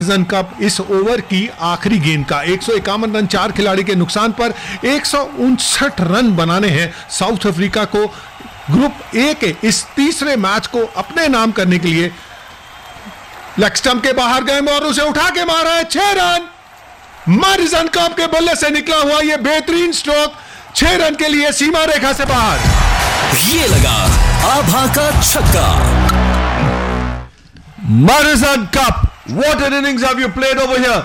मार्जन cup इस over की आखिरी गेंद का 151 रन 4 खिलाड़ी के नुकसान पर 159 रन बनाने हैं साउथ अफ्रीका को ग्रुप ए के इस तीसरे मैच को अपने नाम करने के लिए। लेग स्टंप के बाहर गए और उसे उठा के मारा है 6 रन। मार्जन कप के बल्ले से निकला हुआ यह बेहतरीन स्ट्रोक 6 रन के लिए सीमा रेखा से बाहर। ये लगा आभा का छक्का। Marizan Cup, what an innings have you played over here?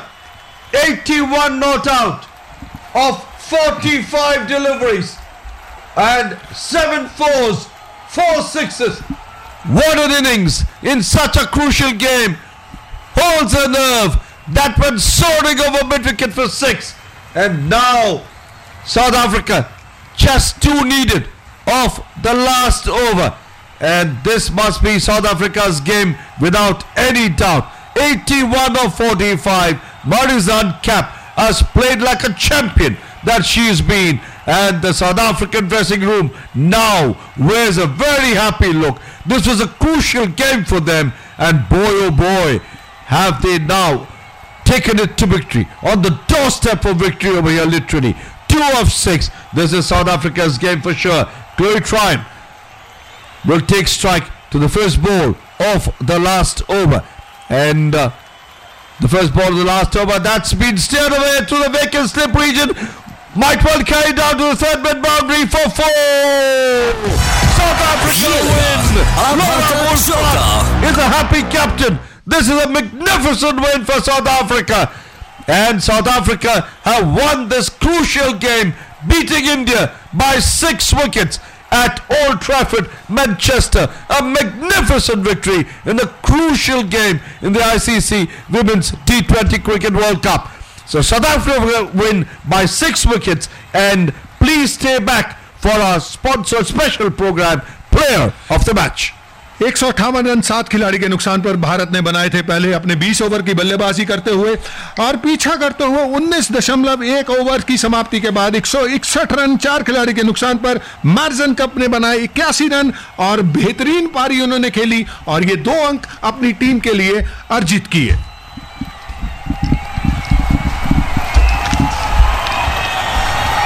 81 not out of 45 deliveries and 7 fours, 4 sixes. What an innings in such a crucial game. Holds a nerve that went soaring over mid-wicket for 6. And now South Africa just 2 needed of the last over. And this must be South Africa's game without any doubt. 81 of 45. Marizan Cap has played like a champion that she's been. And the South African dressing room now wears a very happy look. This was a crucial game for them. And boy oh boy, have they now taken it to victory. On the doorstep of victory over here, literally. 2 of 6. This is South Africa's game for sure. Chloe Tryon will take strike to the first ball of the last over. And the first ball of the last over, that's been steered away to the vacant slip region. Might well carry down to the third mid boundary for 4. South Africa win. Laura Wolfram is a happy captain. This is a magnificent win for South Africa. And South Africa have won this crucial game, beating India by 6 wickets at Old Trafford, Manchester. A magnificent victory in a crucial game in the ICC Women's T20 Cricket World Cup. So South Africa win by 6 wickets. And please stay back for our sponsored special program, Player of the Match. 158 run 7 खिलाड़ी के नुकसान पर भारत ने बनाए थे पहले अपने 20 over की बल्लेबाजी करते हुए और पीछा करते हुए 19.1 ओवर की समाप्ति के बाद 161 रन 4 खिलाड़ी के नुकसान पर मार्जन कप ने बनाए 81 रन और बेहतरीन पारी उन्होंने खेली और ये 2 अंक अपनी टीम के लिए अर्जित किए।